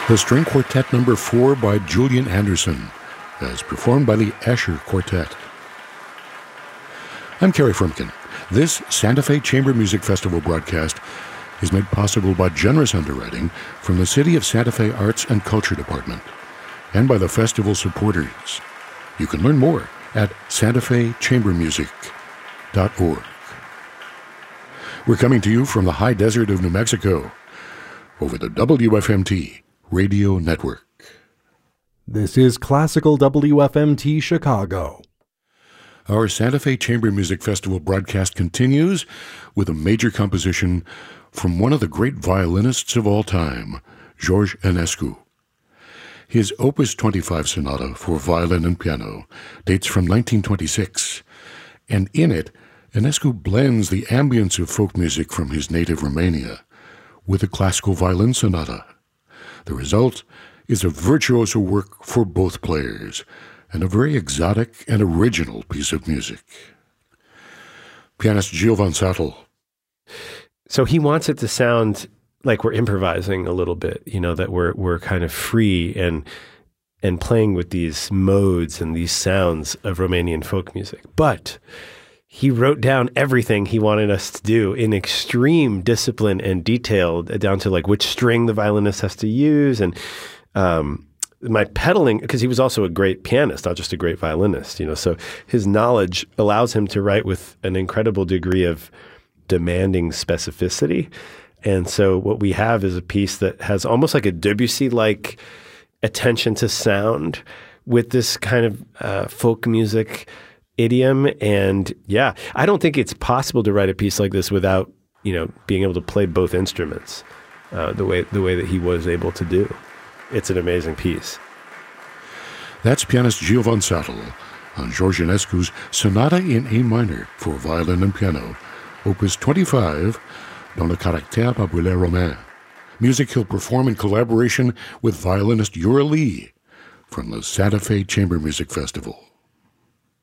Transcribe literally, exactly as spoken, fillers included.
The String Quartet number four by Julian Anderson, as performed by the Escher Quartet. I'm Kerry Frumkin. This Santa Fe Chamber Music Festival broadcast is made possible by generous underwriting from the City of Santa Fe Arts and Culture Department and by the festival supporters. You can learn more at santa fe chamber music dot org. We're coming to you from the high desert of New Mexico over the W F M T Radio Network. This is Classical W F M T Chicago. Our Santa Fe Chamber Music Festival broadcast continues with a major composition from one of the great violinists of all time, George Enescu. His Opus twenty-five Sonata for violin and piano dates from nineteen twenty-six, and in it, Enescu blends the ambience of folk music from his native Romania with a classical violin sonata. The result is a virtuoso work for both players and a very exotic and original piece of music. Pianist Gilles Van Sattel. So he wants it to sound like we're improvising a little bit, you know, that we're we're kind of free and and playing with these modes and these sounds of Romanian folk music. But he wrote down everything he wanted us to do in extreme discipline and detail, down to like which string the violinist has to use. And um, my pedaling, because he was also a great pianist, not just a great violinist, you know, so his knowledge allows him to write with an incredible degree of demanding specificity. And so what we have is a piece that has almost like a Debussy-like attention to sound with this kind of uh, folk music idiom. And yeah, I don't think it's possible to write a piece like this without, you know, being able to play both instruments uh, the way the way that he was able to do. It's an amazing piece. That's pianist Gilles Van Sattel on George Enescu's Sonata in A minor for violin and piano, Opus twenty-five, dans le caractère populaire romain. Music he'll perform in collaboration with violinist Yura Lee from the Santa Fe Chamber Music Festival.